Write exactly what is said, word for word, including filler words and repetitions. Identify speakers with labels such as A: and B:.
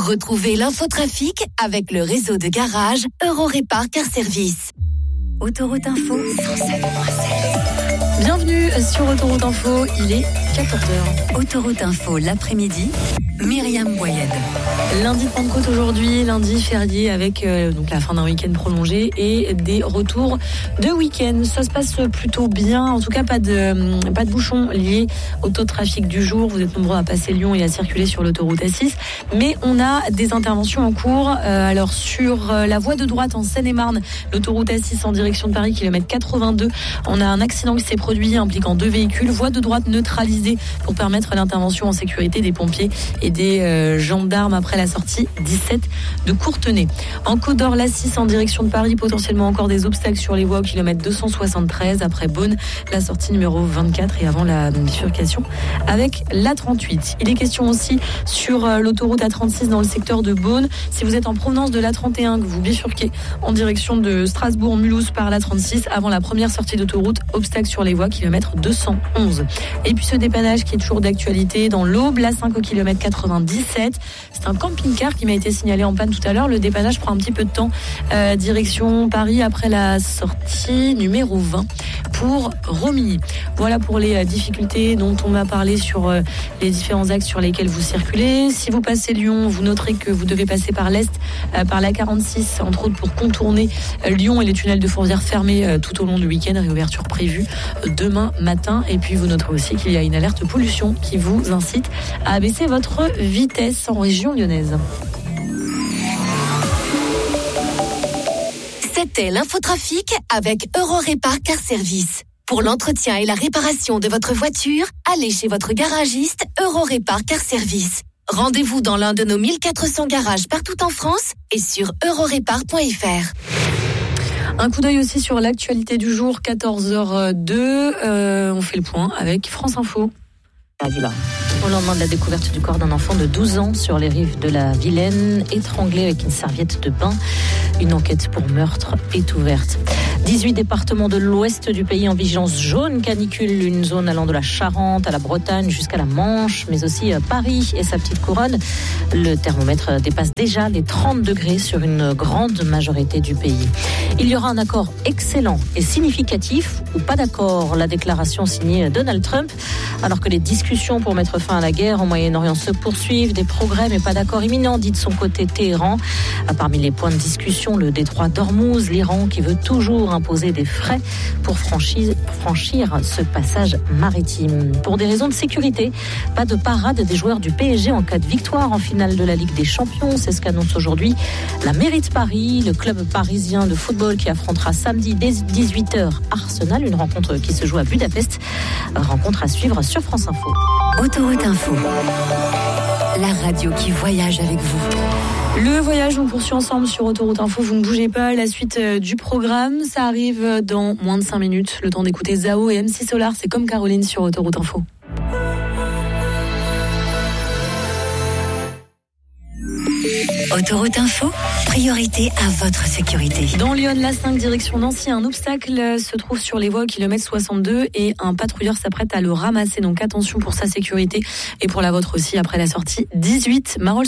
A: Retrouvez l'infotrafic avec le réseau de garage Eurorépar Car Service. Autoroute Info cent sept point sept.
B: Bienvenue sur Autoroute Info, il est quatorze heures.
A: Autoroute Info l'après-midi, Myriam Boyed.
B: Lundi de Pentecôte aujourd'hui, lundi férié avec euh, donc la fin d'un week-end prolongé et des retours de week-end. Ça se passe plutôt bien, en tout cas pas de, euh, pas de bouchons liés au taux de trafic du jour. Vous êtes nombreux à passer Lyon et à circuler sur l'autoroute A six, mais on a des interventions en cours. Euh, alors sur euh, la voie de droite en Seine-et-Marne, l'autoroute A six en direction de Paris, kilomètre quatre-vingt-deux, on a un accident qui s'est produit impliquant deux véhicules. Voie de droite neutralisée pour permettre l'intervention en sécurité des pompiers et des euh, gendarmes après la sortie dix-sept de Courtenay. En Côte d'Or, l'A six en direction de Paris, potentiellement encore des obstacles sur les voies au kilomètre deux cent soixante-treize. Après Beaune, la sortie numéro vingt-quatre et avant la bifurcation avec l'A trente-huit. Il est question aussi sur euh, l'autoroute A trente-six dans le secteur de Beaune. Si vous êtes en provenance de l'A trente et un, que vous bifurquez en direction de Strasbourg-Mulhouse par l'A trente-six, avant la première sortie d'autoroute, obstacle sur les voies, kilomètre deux cent onze. Et puis ce dépannage qui est toujours d'actualité dans l'Aube, l'A cinq au kilomètre quatre-vingt-dix-sept. C'est un camping-car qui m'a été signalé en panne tout à l'heure. Le dépannage prend un petit peu de temps. Euh, direction Paris après la sortie numéro vingt pour Romilly. Voilà pour les euh, difficultés dont on m'a parlé sur euh, les différents axes sur lesquels vous circulez. Si vous passez Lyon, vous noterez que vous devez passer par l'Est, euh, par l'A quarante-six, entre autres pour contourner euh, Lyon et les tunnels de Fourvière fermés euh, tout au long du week-end. Réouverture prévue euh, demain matin. Et puis vous noterez aussi qu'il y a une alerte pollution qui vous incite à abaisser votre vitesse en région lyonnaise.
A: C'était l'infotrafic avec Eurorépar Car Service. Pour l'entretien et la réparation de votre voiture, allez chez votre garagiste Eurorépar Car Service. Rendez-vous dans l'un de nos mille quatre cents garages partout en France et sur eurorépar point f r.
B: Un coup d'œil aussi sur l'actualité du jour, quatorze heures deux. Euh, on fait le point avec France Info.
C: Au lendemain de la découverte du corps d'un enfant de douze ans sur les rives de la Vilaine, étranglé avec une serviette de bain, une enquête pour meurtre est ouverte. dix-huit départements de l'ouest du pays en vigilance jaune canicule, une zone allant de la Charente à la Bretagne jusqu'à la Manche, mais aussi Paris et sa petite couronne. Le thermomètre dépasse déjà les trente degrés sur une grande majorité du pays. Il y aura un accord excellent et significatif ou pas d'accord, la déclaration signée Donald Trump, alors que les discussions pour mettre fin à la guerre au Moyen-Orient se poursuivent. Des progrès mais pas d'accord imminent, dit de son côté Téhéran. Parmi les points de discussion, le détroit d'Ormuz, l'Iran qui veut toujours imposer des frais pour franchir, franchir ce passage maritime. Pour des raisons de sécurité, pas de parade des joueurs du P S G en cas de victoire en finale de la Ligue des Champions. C'est ce qu'annonce aujourd'hui la mairie de Paris, le club parisien de football qui affrontera samedi dès dix-huit heures Arsenal, une rencontre qui se joue à Budapest. Rencontre à suivre sur France Info.
A: Autoroute Info, la radio qui voyage avec vous.
B: Le voyage, on poursuit ensemble sur Autoroute Info. Vous ne bougez pas, la suite du programme, ça arrive dans moins de cinq minutes. Le temps d'écouter Zao et M C Solar, c'est comme Caroline sur Autoroute Info.
A: Autoroute Info, priorité à votre sécurité.
B: Dans Lyon, l'A cinq, direction Nancy, un obstacle se trouve sur les voies au kilomètre soixante-deux et un patrouilleur s'apprête à le ramasser. Donc attention pour sa sécurité et pour la vôtre aussi après la sortie dix-huit. Marolles